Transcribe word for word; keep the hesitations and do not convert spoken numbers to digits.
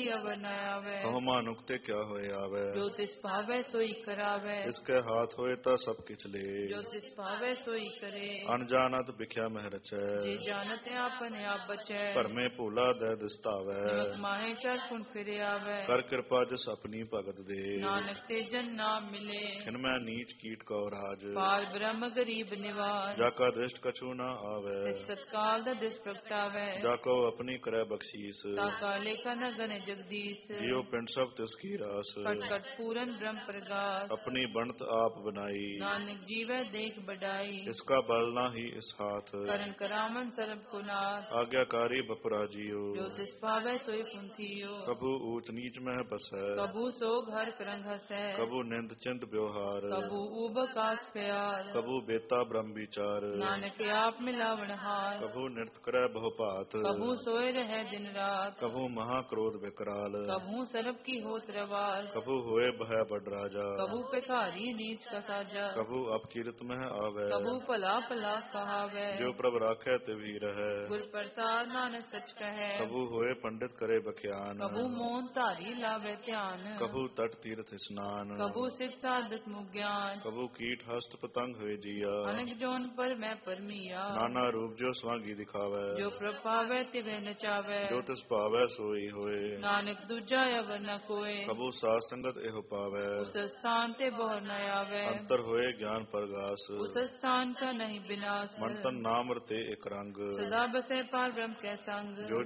कोई अवर न आवे। कहो मानुख ते क्या होए आवे। जो तिस भावै सोई करावे। इसके हाथ होए ता सब किछ ले। जो तिस भावै सोई करे। अनजानत बिख्या मह रचै। जे जानत आपने आप बचै। भरमे भूला दे दिसतावै। नमक माहे चार कुण फिर आवे। कर कृपा जस अपनी भगत दे। नानक ते जन नाम मिले। खिनमै नीच कीट को राज। पाल ब्रह्म गरीब निवाज। जाका दृष्ट कछु न आवे। तिस तत्काल दा दिस प्रगटावे। जाको अपनी करे बख्शीस। ताका लेखा न गने जगदीश। जियो पिंड सब तिसकी रास। कट कट पूरन ब्रह्म प्रगास। अपनी बनत आप बनाई। नानक जीवै देख बढ़ाई। इसका बल ना ही इस हाथ। करन करामन सर्ब को नाथ। आज्ञाकारी बपुरा जियो। जो तिस भावै सोई पुंथियो। कभू ऊंच नीच मह बसै। कबू सोग हर करंग हसै। कभू निंद चिंत व्यवहार। कबू ऊब कास प्यार। कभू बेता ब्रह्म विचार। नानक आप मिलावण हार। कभू नृत्य करे बहु भात। कबू सोए रहे दिन रात। कभू महाक्रोध विकराल। कबू सरब की होत रवार। कभू होए भय बड़ राजा। कबू पेखारी नीच का साजा। कभू अपकीर्त मह आवे। कबू भला भला कहावे। जो प्रभ राखै तिवही रहै। गुर प्रसाद नानक सच कहे। कभू होए पंडित करे बख्यान। कबू मोन धारी लावे ध्यान। कभू तट तीर्थ स्नान। कबू सिद्ध साधक मुज्ञान। कभू कीट हस्त पतंग हुए जिया। अनक जोन पर मैं परमिया। नाना रूप जो स्वांगी दिखावे। जो प्रभावै तिवे नचावे। जो तिस पावै सोई होए। नानक दूजा अवर न कोय। कभू साध संगत एहो पावै। उस स्थान ते बहु न आवे। अंतर होए ज्ञान प्रगास। उस स्थान का नहीं विनाश। मन तन नाम रते एक रंग। सदा बसे पार ब्रह्म के संग। जो